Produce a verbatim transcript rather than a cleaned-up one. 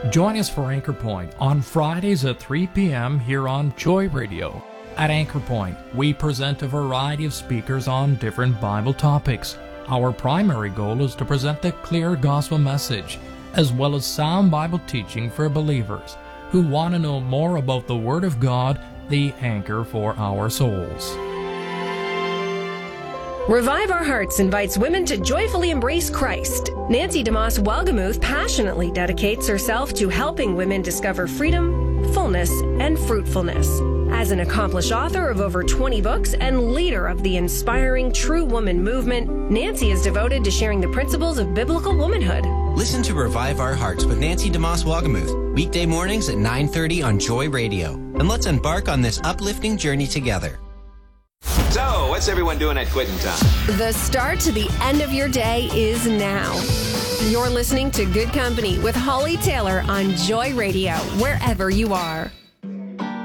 Join us for Anchor Point on Fridays at three p.m. here on Joy Radio. At Anchor Point, we present a variety of speakers on different Bible topics. Our primary goal is to present the clear gospel message, as well as sound Bible teaching for believers who want to know more about the Word of God, the anchor for our souls. Revive Our Hearts invites women to joyfully embrace Christ. Nancy DeMoss Welgemuth passionately dedicates herself to helping women discover freedom, fullness, and fruitfulness. As an accomplished author of over twenty books and leader of the inspiring True Woman movement, Nancy is devoted to sharing the principles of biblical womanhood. Listen to Revive Our Hearts with Nancy DeMoss Welgemuth, weekday mornings at nine thirty on Joy Radio. And let's embark on this uplifting journey together. So, what's everyone doing at quitting time? The start to the end of your day is now. You're listening to Good Company with Holly Taylor on Joy Radio, wherever you are.